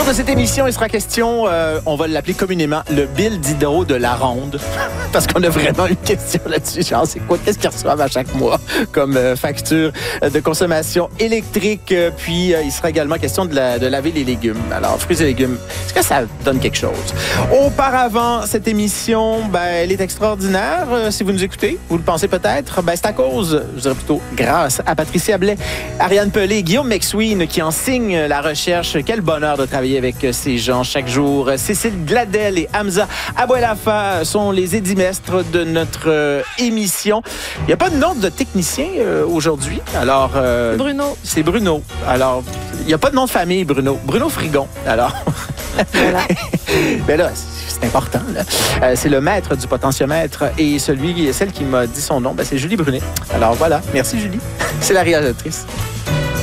de cette émission, il sera question, on va l'appeler communément, le bill d'hydro de la ronde. Parce qu'on a vraiment une question là-dessus. Genre, c'est quoi? Qu'est-ce qu'ils reçoivent à chaque mois comme facture de consommation électrique? Puis, il sera également question de laver les légumes. Alors, fruits et légumes, est-ce que ça donne quelque chose? Auparavant, cette émission, elle est extraordinaire. Si vous nous écoutez, vous le pensez peut-être, c'est à cause, je dirais plutôt grâce à Patricia Blais, Ariane Pelé, Guillaume McSween qui en signe la recherche. Quel bonheur de travailler avec ces gens chaque jour. Cécile Gladel et Hamza Abouelafa sont les édimestres de notre émission. Il n'y a pas de nom de technicien aujourd'hui. Alors, Bruno. C'est Bruno. Alors, il n'y a pas de nom de famille, Bruno. Bruno Frigon. Alors, Voilà. ben là, c'est important. Là. C'est le maître du potentiomètre et celle qui m'a dit son nom, c'est Julie Brunet. Alors voilà. Merci, Julie. C'est la réalisatrice.